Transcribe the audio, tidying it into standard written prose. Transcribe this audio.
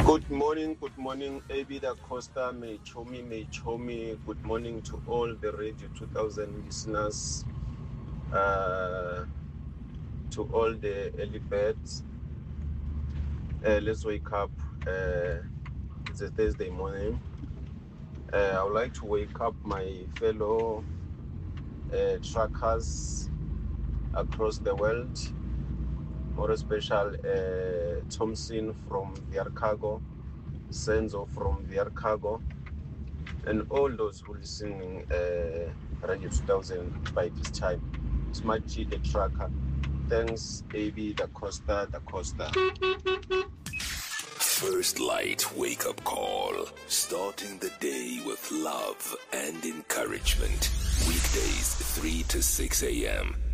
Good morning, AB Da Costa, Mechomi. Good morning to all the Radio 2000 listeners, to all the early birds. Let's wake up. It's a Thursday morning. I would like to wake up my fellow truckers across the world, more special Thompson from Viarcargo, Senzo from Viarcargo, and all those who listening Radio 2000 by this time. Smart G, the trucker. Thanks, AB Da Costa. First Light Wake Up Call. Starting the day with love and encouragement. Weekdays 3 to 6 a.m.